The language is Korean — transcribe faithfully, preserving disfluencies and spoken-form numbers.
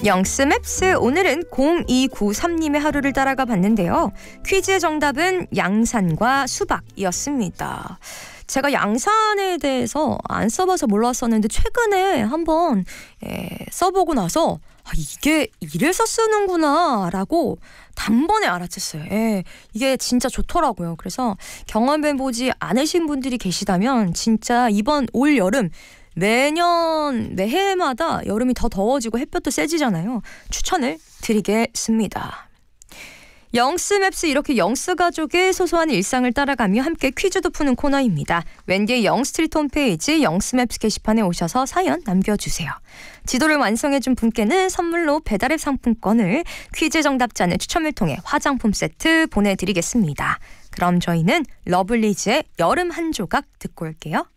영스맵스, 오늘은 공이구삼님의 하루를 따라가 봤는데요. 퀴즈의 정답은 양산과 수박이었습니다. 제가 양산에 대해서 안 써봐서 몰랐었는데 최근에 한번 예, 써보고 나서 아, 이게 이래서 쓰는구나 라고 단번에 알아챘어요. 예, 이게 진짜 좋더라고요. 그래서 경험해보지 않으신 분들이 계시다면 진짜 이번 올 여름 매년 매해마다 여름이 더 더워지고 햇볕도 세지잖아요. 추천을 드리겠습니다. 영스맵스, 이렇게 영스 가족의 소소한 일상을 따라가며 함께 퀴즈도 푸는 코너입니다. 웬디의 영스트리트 홈페이지 영스맵스 게시판에 오셔서 사연 남겨주세요. 지도를 완성해준 분께는 선물로 배달앱 상품권을, 퀴즈 정답자는 추첨을 통해 화장품 세트 보내드리겠습니다. 그럼 저희는 러블리즈의 여름 한 조각 듣고 올게요.